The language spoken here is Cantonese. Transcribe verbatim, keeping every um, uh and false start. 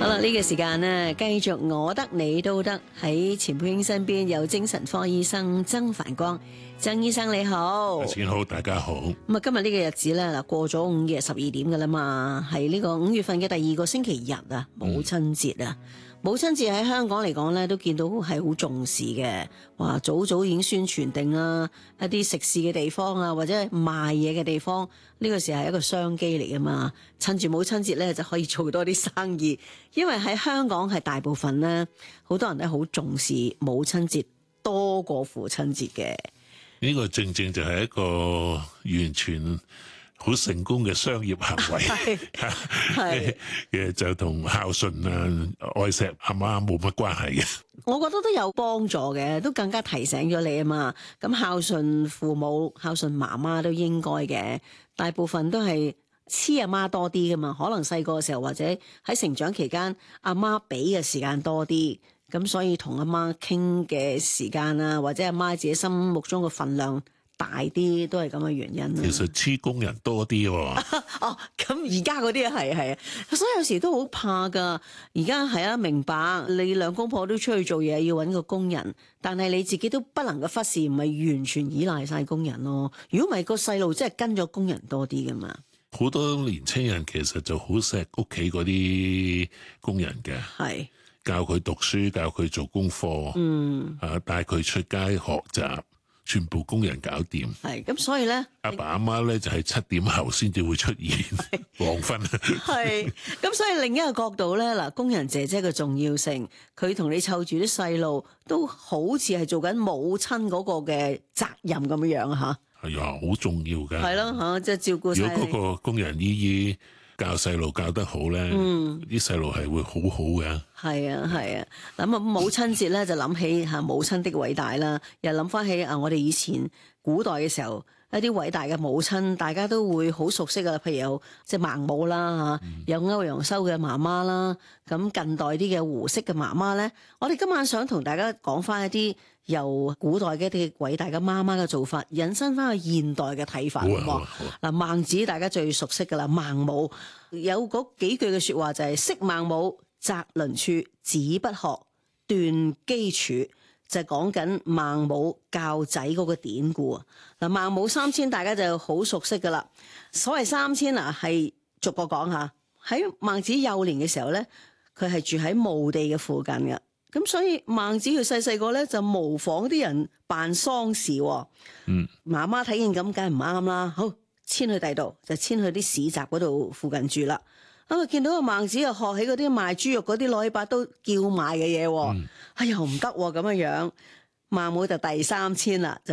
好啦，呢、這個時間呢，繼續我得你都得，喺錢佩英身邊有精神科醫生曾繁光，曾醫生你好。 先好，大家好。 咁啊，今日呢個日子咧，嗱過咗午夜十二點噶啦嘛，係呢個五月份嘅第二個星期日啊，母親節啊。嗯母親節喺香港嚟講咧，都見到係好重視嘅。哇，早早已經宣傳定啦，一啲食肆嘅地方啊，或者係賣嘢嘅地方，呢個時候係一個商機嚟噶嘛。趁住母親節咧，就可以做多啲生意。因為喺香港係大部分咧，好多人都好重視母親節多過父親節嘅。 呢個正正就係一個完全好成功嘅商業行為，係嘅就同孝順啊、愛錫阿媽冇乜關係嘅。 我覺得都有幫助嘅，都更加提醒咗你啊嘛。咁孝順父母、孝順媽媽都應該嘅，大部分都係黐阿媽多啲噶嘛。可能細個嘅時候或者喺成長期間，阿媽俾嘅時間多啲，咁所以同阿媽傾嘅時間啊，或者阿媽自己心目中嘅份量大啲，都係咁嘅原因。 其實黐工人多啲喎。 哦，咁而家嗰啲係係啊，所以有時都好怕噶。而家係啊，明白你兩公婆都出去做嘢，要搵個工人，但係你自己都不能夠忽視，唔係完全依賴晒工人咯。如果唔係，個細路真係跟咗工人多啲噶嘛。 好多年青人其實就好錫屋企嗰啲工人嘅，係教佢讀書，教佢做功課，嗯，啊帶佢出街學習。全部工人搞掂，係咁，所以咧，阿爸阿媽咧就係七點後先至會出現黃昏。 係咁，所以另一個角度咧，嗱，工人姐姐嘅重要性，佢同你湊住啲細路，都好似係做緊母親嗰個嘅責任咁樣樣吓。 係啊，好重要㗎。係咯吓，即係照顧。 如果嗰個工人姨姨教細路教得好咧，啲細路係會好好嘅。 係啊係啊，咁啊母親節咧就諗起吓母親的偉大啦，又諗翻起啊我哋以前古代嘅時候一啲偉大嘅母親，大家都會好熟悉噶，譬如有即係孟母啦吓，有歐陽修嘅媽媽啦，咁近代啲嘅胡適嘅媽媽咧，我哋今晚想同大家講翻一啲由古代嘅一啲偉大嘅媽媽嘅做法，引申翻去現代嘅睇法。好啊好啊好啊。嗱，孟子大家最熟悉噶啦，孟母有嗰幾句嘅說話就係昔孟母，擇鄰處，子不學，斷機處，就係講緊孟母教仔嗰個典故啊！嗱，孟母三遷大家就好熟悉噶啦。所謂三遷啊，係逐個講下。喺孟子幼年嘅時候咧，佢係住喺墓地嘅附近嘅，咁所以孟子佢細細個咧就模仿啲人辦喪事。嗯，媽媽睇見咁，梗係唔啱啦。好，遷去第度，就遷去啲市集嗰度附近住啦。咁啊！見到個孟子又學起嗰啲賣豬肉嗰啲攞起把刀叫賣嘅嘢，嗯、哎呀唔得咁樣樣，孟母就第三遷啦。